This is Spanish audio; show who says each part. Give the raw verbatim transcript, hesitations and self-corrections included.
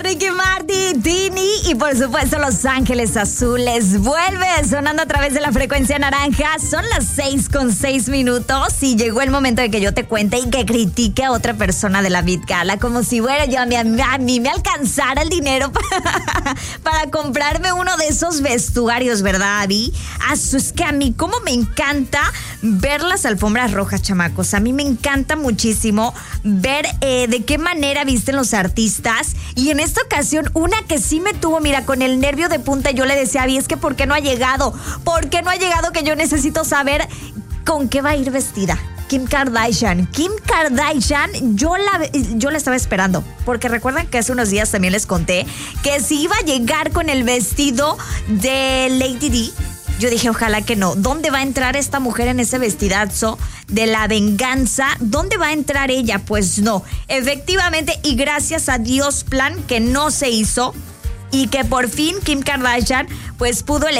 Speaker 1: Ricky Martin, Tini y por supuesto Los Ángeles Azules. Vuelve sonando a través de la frecuencia naranja. Son las seis con seis minutos y llegó el momento de que yo te cuente y que critique a otra persona de la Met Gala. Como si fuera yo, a mí, a mí me alcanzara el dinero para, para comprarme uno de esos vestuarios, ¿verdad, Abby? Ah, es que a mí como me encanta ver las alfombras rojas, chamacos. A mí me encanta muchísimo ver eh, de qué manera visten los artistas. Y en esta ocasión, una que sí me tuvo, mira, con el nervio de punta, yo le decía a Abby, es que ¿por qué no ha llegado? ¿Por qué no ha llegado? Que yo necesito saber con qué va a ir vestida. Kim Kardashian. Kim Kardashian, yo la, yo la estaba esperando. Porque recuerdan que hace unos días también les conté que si iba a llegar con el vestido de Lady Di. Yo dije, ojalá que no. ¿Dónde va a entrar esta mujer en ese vestidazo de la venganza? ¿Dónde va a entrar ella? Pues no. Efectivamente, y gracias a Dios, plan que no se hizo y que por fin Kim Kardashian pues pudo elegir